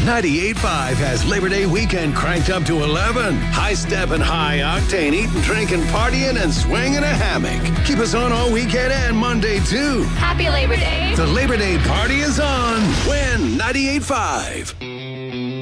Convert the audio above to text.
98.5 has Labor Day weekend cranked up to 11. High step and high octane, eating, drinking, partying, and swinging a hammock. Keep us on all weekend and Monday, too. Happy Labor Day. The Labor Day party is on. Win 98.5.